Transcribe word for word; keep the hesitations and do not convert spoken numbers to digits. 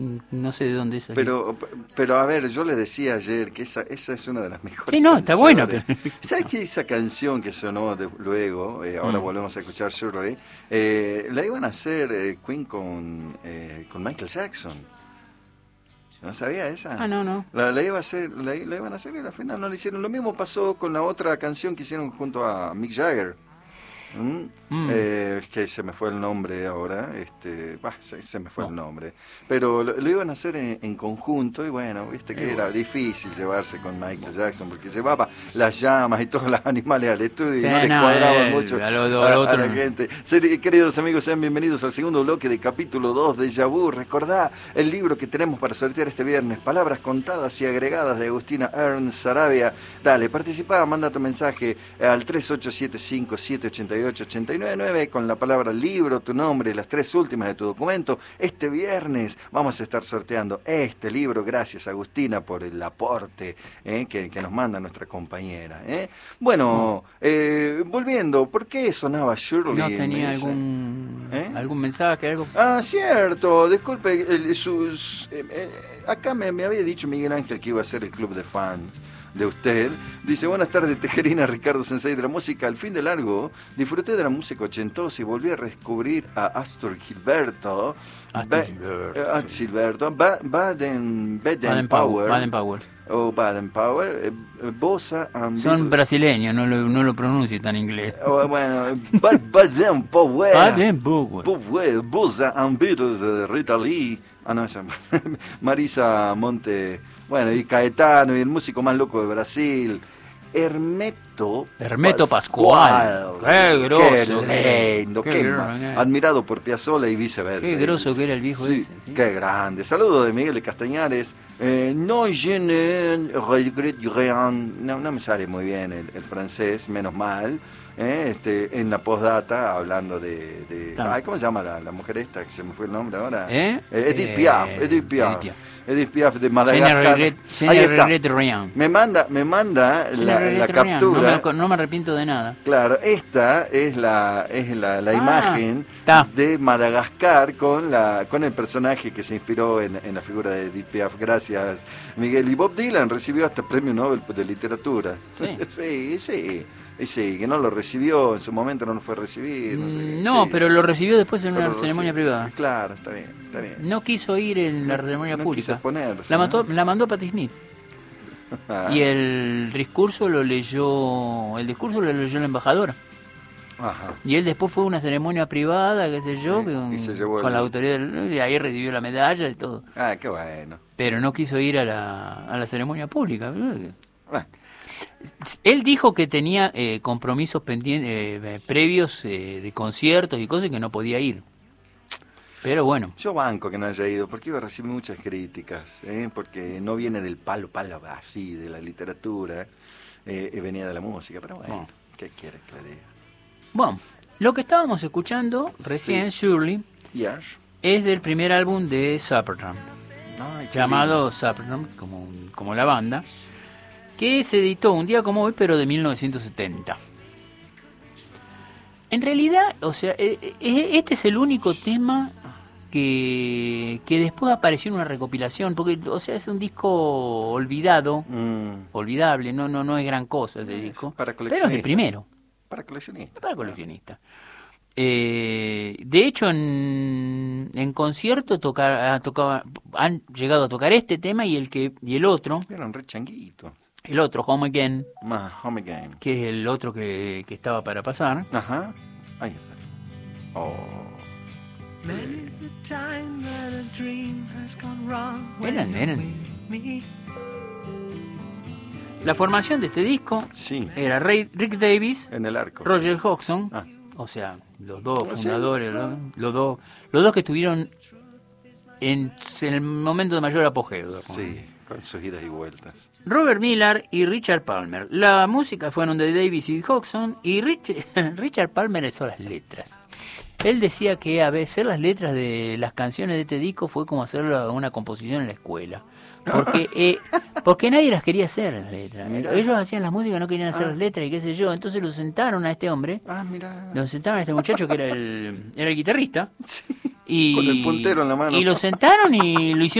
no sé de dónde es. Pero, pero a ver, yo le decía ayer que esa, esa es una de las mejores. Sí, no, está bueno. Pero... ¿Sabes que esa canción que sonó de, luego, eh, ahora mm. volvemos a escuchar Shirley, eh, la iban a hacer eh, Queen con, eh, con Michael Jackson? ¿No sabía esa? Ah, no, no. La, la, iba a hacer, la, la iban a hacer y al final no la hicieron. Lo mismo pasó con la otra canción que hicieron junto a Mick Jagger. ¿Mm? Mm. Eh, que se me fue el nombre ahora, este, bah, se, se me fue no. el nombre, pero lo, lo iban a hacer en, en conjunto y bueno, viste que era difícil llevarse con Michael Jackson porque llevaba las llamas y todos los animales al estudio sí, y no les no, cuadraba eh, mucho a, lo, a, a, a la no. gente. Queridos amigos, sean bienvenidos al segundo bloque de capítulo dos de Déjà Vu. Recordá el libro que tenemos para sortear este viernes, Palabras contadas y agregadas de Agustina Ernst Sarabia. Dale, participa, manda tu mensaje al tres ocho siete cinco siete ocho ocho ocho nueve nueve con la palabra libro, tu nombre, las tres últimas de tu documento. Este viernes vamos a estar sorteando este libro. Gracias, Agustina, por el aporte eh, que, que nos manda nuestra compañera. Eh. Bueno, eh, volviendo, ¿por qué sonaba Shirley? ¿No tenía algún, ¿Eh? algún mensaje? Algo? Ah, cierto, disculpe, el, sus, eh, eh, acá me, me había dicho Miguel Ángel que iba a ser el club de fans de usted. Dice, buenas tardes, Tejerina, Ricardo Sensei de la música. Al fin de largo, disfruté de la música ochentosa y volví a redescubrir a Astor Gilberto. Astor Gilberto. Ba- Gilberto. Ba- Baden, Baden, Baden Powell. Baden Powell. O Baden Powell. Eh, Bossa and Son Beatles. Brasileños, no lo, no lo pronuncio tan inglés. Oh, bueno, ba- Baden Powell. Baden Powell. Powell. Bossa and Beatles de Rita Lee. Ah, no, esa. Marisa Monte. Bueno, y Caetano, y el músico más loco de Brasil, Hermeto, Hermeto Pascual. Pascual. Qué grosso. Qué lindo, qué, qué grosso, ma- qué. admirado por Piazzolla y viceversa. Qué grosso que era el viejo sí, ese. ¿Sí? Qué grande. Saludos de Miguel de Castañares. Eh, no, je ne regrette rien. No, no me sale muy bien el, el francés, menos mal. Eh, este, en la postdata, hablando de... de ay, ¿cómo se llama la, la mujer esta? Que se me fue el nombre ahora. ¿Eh? Eh, Edith eh, Piaf. Edith Piaf. Edith Piaf. Edith Piaf de Je Madagascar. ne regrette, je Ahí ne está. regrette rien. Me manda, me manda la, la captura. No me, no me arrepiento de nada. Claro, esta es la es la, la ah, imagen ta. de Madagascar con la con el personaje que se inspiró en, en la figura de Edith Piaf. Gracias, Miguel. Y Bob Dylan recibió hasta premio Nobel de literatura. Sí, sí, sí. Y sí, que no lo recibió, en su momento no lo fue a recibir. No, sé, no sí, pero sí. lo recibió después en pero una ceremonia recibió. privada. Claro, está bien, está bien. No quiso ir en la no, ceremonia no pública. Quiso ponerse, la, ¿no? mató, la mandó Patti Smith. Ah. Y el discurso lo leyó, el discurso lo leyó la embajadora. Ajá. Y él después fue a una ceremonia privada, qué sé yo, Sí, con, y se llevó con el... la autoridad del, y ahí recibió la medalla y todo. Ah, qué bueno. Pero no quiso ir a la, a la ceremonia pública. Bueno. Él dijo que tenía eh, compromisos pendientes, eh, previos eh, de conciertos y cosas que no podía ir. Pero bueno. Yo banco que no haya ido, porque iba a recibir muchas críticas, ¿eh? Porque no viene del palo, palo así, de la literatura, eh, venía de la música, pero bueno, bueno. ¿Qué quieres que le diga? Bueno, lo que estábamos escuchando recién, sí. Shirley, yes. es del primer álbum de Supertramp, Ay, llamado Supertramp, como, como la banda, que se editó un día como hoy, pero de mil novecientos setenta. En realidad, o sea, este es el único tema que, que después apareció en una recopilación, porque, o sea, es un disco olvidado, mm. olvidable, no no no es gran cosa ese es disco, para pero es el primero. Para coleccionistas. Para coleccionistas. Eh, de hecho, en, en concierto tocar, tocaba, han llegado a tocar este tema y el que y el otro. Era un re changuito. El otro, Home Again. Más Home Again. Que es el otro que, que estaba para pasar. Ajá. Ahí está. Oh. Eran, eran. La formación de este disco sí. era Ray, Rick Davies, en el arco, Roger sí. Hodgson, ah. o sea, los dos ¿Oh, fundadores, sí? los, los dos, los dos que estuvieron en, en el momento de mayor apogeo. Sí, con sus idas y vueltas. Robert Miller y Richard Palmer. La música fueron de Davies y Hodgson, y Rich, Richard Palmer hizo las letras. Él decía que a veces las letras de las canciones de este disco fue como hacer una composición en la escuela. Porque eh, porque nadie las quería hacer las letras. Mirá. Ellos hacían las músicas, no querían hacer ah. las letras y qué sé yo. Entonces lo sentaron a este hombre. Ah, mirá. Lo sentaron a este muchacho que era el, era el guitarrista. Sí. Y, con el puntero en la mano. Y lo sentaron y lo hicieron